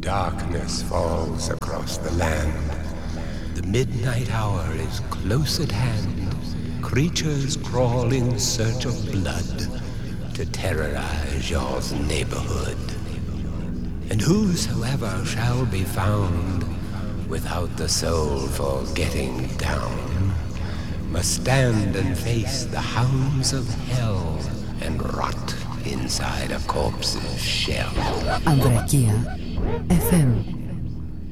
Darkness falls across the land. The midnight hour is close at hand. Creatures crawl in search of blood to terrorize your neighborhood. And whosoever shall be found without the soul for getting down must stand and face the hounds of hell and rot inside a corpse's shell. Andrekia FM